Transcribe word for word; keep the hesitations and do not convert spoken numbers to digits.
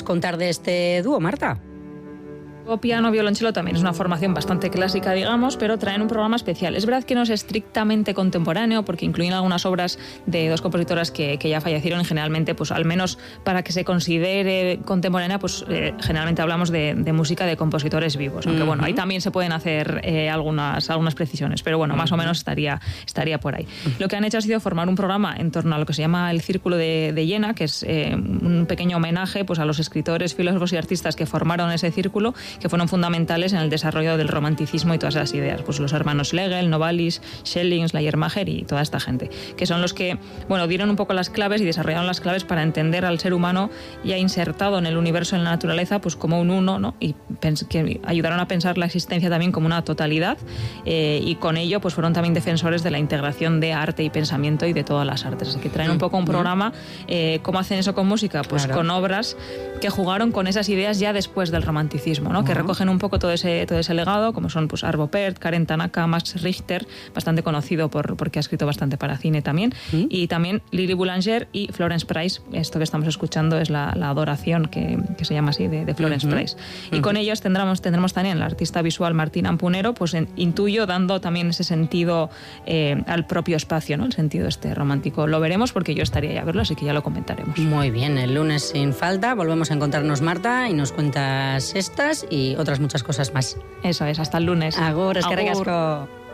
contar de este dúo, Marta? O piano, violonchelo también es una formación bastante clásica, digamos, pero traen un programa especial. Es verdad que no es estrictamente contemporáneo, porque incluyen algunas obras de dos compositoras que, que ya fallecieron y generalmente, pues al menos para que se considere contemporánea, pues eh, generalmente hablamos de, de música de compositores vivos. Aunque uh-huh. bueno, ahí también se pueden hacer eh, algunas, algunas precisiones, pero bueno, más uh-huh. o menos estaría, estaría por ahí. Uh-huh. Lo que han hecho ha sido formar un programa en torno a lo que se llama el Círculo de, de Jena, que es eh, un pequeño homenaje pues, a los escritores, filósofos y artistas que formaron ese círculo, que fueron fundamentales en el desarrollo del romanticismo y todas esas ideas, pues los hermanos Schlegel, Novalis, Schelling, Schleiermacher y toda esta gente, que son los que, bueno, dieron un poco las claves y desarrollaron las claves para entender al ser humano ya insertado en el universo, en la naturaleza, pues como un uno, ¿no? Y pens- que ayudaron a pensar la existencia también como una totalidad, eh, y con ello pues fueron también defensores de la integración de arte y pensamiento y de todas las artes. Así que traen un poco un programa, eh, ¿cómo hacen eso con música? Pues claro. con obras que jugaron con esas ideas ya después del romanticismo, ¿no? Uh-huh. Que recogen un poco todo ese, todo ese legado, como son pues Arvo Pärt, Karen Tanaka, Max Richter, bastante conocido por, porque ha escrito bastante para cine también, ¿Mm? y también Lily Boulanger y Florence Price. Esto que estamos escuchando es la, la adoración, que, que se llama así, de, de Florence uh-huh. Price. Y uh-huh. con ellos tendremos, tendremos también la artista visual Martina Ampunero, pues en, intuyo, dando también ese sentido eh, al propio espacio, ¿no? El sentido este romántico. Lo veremos porque yo estaría ya a verlo, así que ya lo comentaremos. Muy bien, el lunes sin falta volvemos a encontrarnos, Marta, y nos cuentas estas y otras muchas cosas más. Eso es, hasta el lunes. Agur, eskerrik asko.